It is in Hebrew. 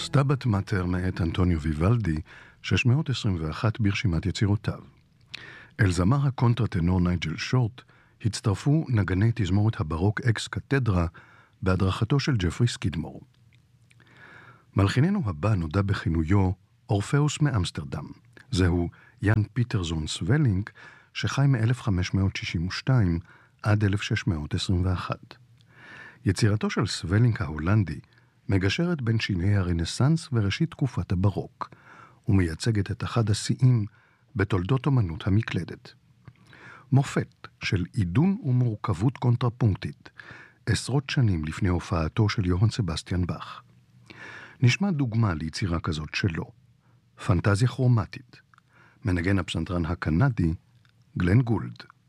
סטאבט מאטר מאת אנטוניו ויוולדי, 621 ברשימת יצירותיו. אל זמר הקונטרטנור נייג'ל שורט הצטרפו נגני תזמורת הברוק אקס קתדרה בהדרכתו של ג'פרי סקידמור. מלחיננו הבא נודע בכינויו אורפאוס מאמסטרדם. זהו יאן פיטרזון סוולינג שחי מ-1562 עד 1621. יצירתו של סוולינג ההולנדי מגשרת בין שיני הרנסנס וראשית תקופת הברוק, ומייצגת את אחד השיאים בתולדות אומנות המקלדת. מופת של עידון ומורכבות קונטרפונקטית, עשרות שנים לפני הופעתו של יוהאן סבסטיאן באך. נשמע דוגמה ליצירה כזאת שלו, פנטזיה כרומטית, מנגן הפסנתרן הקנדי גלן גולד.